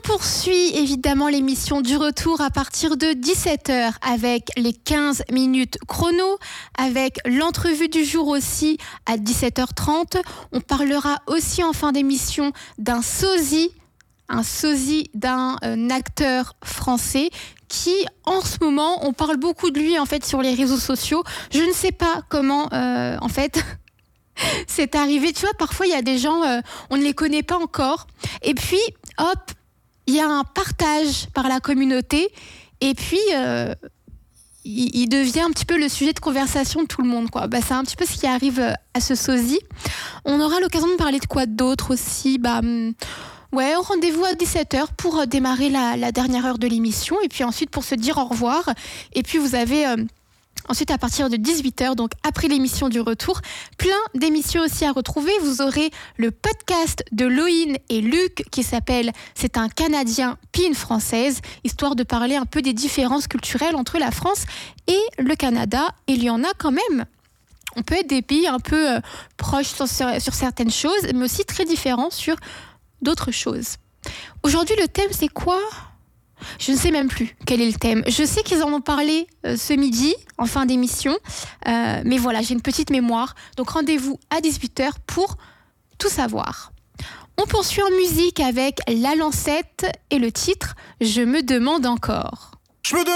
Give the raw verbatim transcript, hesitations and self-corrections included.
poursuit évidemment l'émission du retour à partir de dix-sept heures avec les quinze minutes chrono, avec l'entrevue du jour aussi à dix-sept heures trente. On parlera aussi en fin d'émission d'un sosie, un sosie d'un euh, acteur français qui, en ce moment, on parle beaucoup de lui en fait sur les réseaux sociaux. Je ne sais pas comment, euh, en fait... c'est arrivé, tu vois, parfois il y a des gens, euh, on ne les connaît pas encore, et puis hop, il y a un partage par la communauté, et puis euh, il, il devient un petit peu le sujet de conversation de tout le monde, quoi. Bah, c'est un petit peu ce qui arrive à ce sosie. On aura l'occasion de parler de quoi d'autre aussi, bah... Hum, ouais, rendez-vous à dix-sept heures pour démarrer la, la dernière heure de l'émission, et puis ensuite pour se dire au revoir, et puis vous avez... Euh, Ensuite, à partir de dix-huit heures, donc après l'émission du retour, plein d'émissions aussi à retrouver. Vous aurez le podcast de Loïne et Luc qui s'appelle « C'est un Canadien, puis une Française », histoire de parler un peu des différences culturelles entre la France et le Canada. Et il y en a quand même. On peut être des pays un peu euh, proches sur, sur certaines choses, mais aussi très différents sur d'autres choses. Aujourd'hui, le thème, c'est quoi ? Je ne sais même plus quel est le thème. Je sais qu'ils en ont parlé euh, ce midi, en fin d'émission. Euh, mais voilà, j'ai une petite mémoire. Donc rendez-vous à dix-huit heures pour tout savoir. On poursuit en musique avec La Lancette et le titre « Je me demande encore ». Je me demande